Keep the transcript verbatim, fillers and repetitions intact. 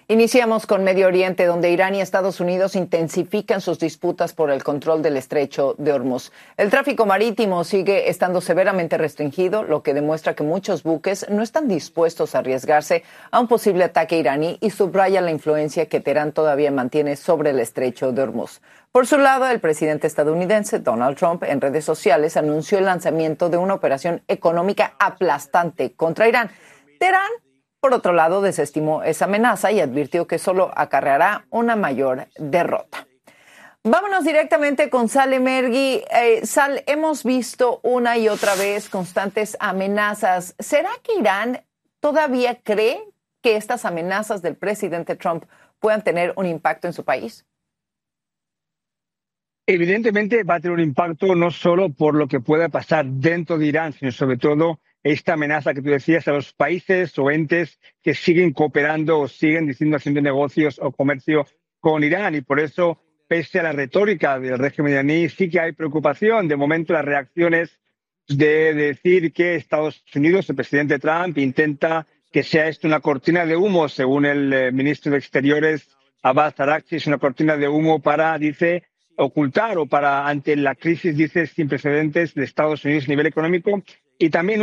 Iniciamos con Medio Oriente, donde Irán y Estados Unidos intensifican sus disputas por el control del estrecho de Hormuz. El tráfico marítimo sigue estando severamente restringido, lo que demuestra que muchos buques no están dispuestos a arriesgarse a un posible ataque iraní y subraya la influencia que Teherán todavía mantiene sobre el estrecho de Hormuz. Por su lado, el presidente estadounidense Donald Trump en redes sociales anunció el lanzamiento de una operación económica aplastante contra Irán. Teherán, por otro lado, desestimó esa amenaza y advirtió que solo acarreará una mayor derrota. Vámonos directamente con Sal Emergui. Eh, Sal, hemos visto una y otra vez constantes amenazas. ¿Será que Irán todavía cree que estas amenazas del presidente Trump puedan tener un impacto en su país? Evidentemente va a tener un impacto no solo por lo que pueda pasar dentro de Irán, sino sobre todo esta amenaza que tú decías a los países o entes que siguen cooperando o siguen diciendo haciendo negocios o comercio con Irán. Y por eso, pese a la retórica del régimen iraní, sí que hay preocupación. De momento, las reacciones de decir que Estados Unidos, el presidente Trump, intenta que sea esto una cortina de humo, según el eh, ministro de Exteriores, Abbas Araghchi, es una cortina de humo para, dice, ocultar o para, ante la crisis, dice, sin precedentes de Estados Unidos a nivel económico y también